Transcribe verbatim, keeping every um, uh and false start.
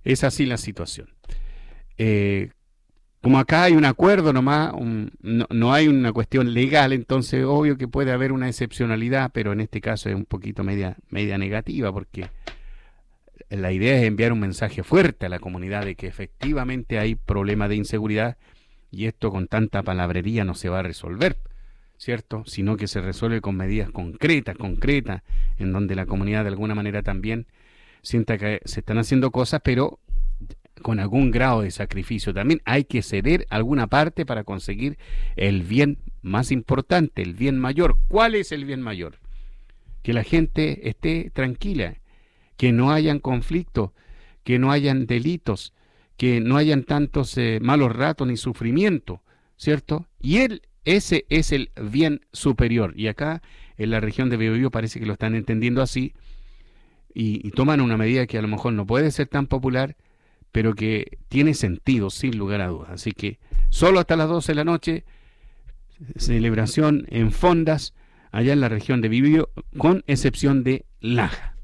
Es así la situación. Eh, como acá hay un acuerdo nomás, un, no, no hay una cuestión legal, entonces obvio que puede haber una excepcionalidad, pero en este caso es un poquito media, media negativa, porque la idea es enviar un mensaje fuerte a la comunidad de que efectivamente hay problemas de inseguridad y esto con tanta palabrería no se va a resolver, ¿cierto? Sino que se resuelve con medidas concretas, concretas, en donde la comunidad de alguna manera también sienta que se están haciendo cosas, pero con algún grado de sacrificio. También hay que ceder alguna parte para conseguir el bien más importante, el bien mayor. ¿Cuál es el bien mayor? Que la gente esté tranquila, que no hayan conflictos, que no hayan delitos, que no hayan tantos eh, malos ratos ni sufrimiento, ¿cierto? Y él, ese es el bien superior. Y acá en la región de Biobío parece que lo están entendiendo así y, y toman una medida que a lo mejor no puede ser tan popular, pero que tiene sentido sin lugar a dudas. Así que solo hasta las doce de la noche, celebración en fondas allá en la región de Biobío, con excepción de Laja.